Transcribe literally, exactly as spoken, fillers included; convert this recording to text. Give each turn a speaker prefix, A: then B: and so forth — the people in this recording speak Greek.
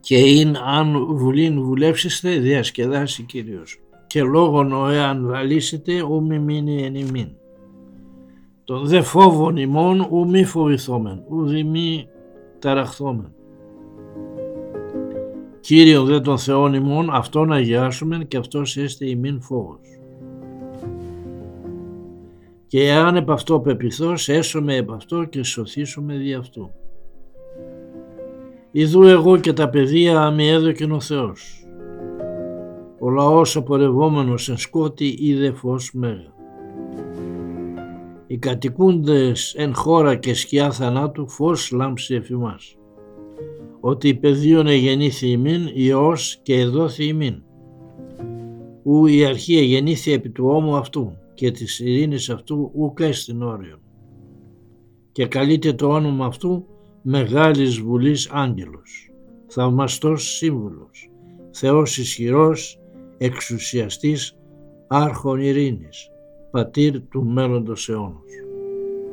A: και ειν αν βουλήν βουλεύσεστε διασκεδάσει Κύριος. Και λόγον ο εάν λαλήσετε ου μη μείνει εν ημίν. Τον δε φόβον ημών ου μη φοβηθόμεν, ου δι μη ταραχθόμεν. Κύριον δε τον Θεόν ημών, αυτόν αγιάσομεν και αυτός έστε ημίν φόβος. Και εάν επ' αυτό πεποιθώς, έσομαι επ' αυτό και σωθήσομαι δι' αυτού. Ιδού εγώ και τα παιδεία αμοι έδωκεν ο Θεός. Ο λαός απορευόμενος εν σκότη είδε φως μέγα. Οι κατοικούντες εν χώρα και σκιά θανάτου φως λάμψει εφ' ημάς. Ότι η παιδίον εγεννήθη ημίν, Υιός και εδόθη ημίν. Ου η αρχή εγεννήθη επί του ώμου αυτού και της ειρήνης αυτού ουκ έστιν όριον. Και καλείται το όνομα αυτού Μεγάλης Βουλής Άγγελος, Θαυμαστός Σύμβουλος, Θεός ισχυρός, Εξουσιαστής, Άρχον ειρήνης, Πατήρ του μέλλοντος αιώνος.